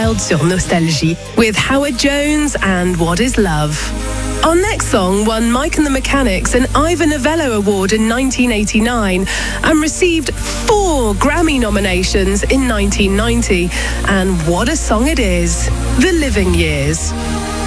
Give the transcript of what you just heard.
Child sur Nostalgie with Howard Jones and What Is Love. Our next song won Mike and the Mechanics an Ivor Novello Award in 1989 and received 4 Grammy nominations in 1990. And what a song it is, The Living Years.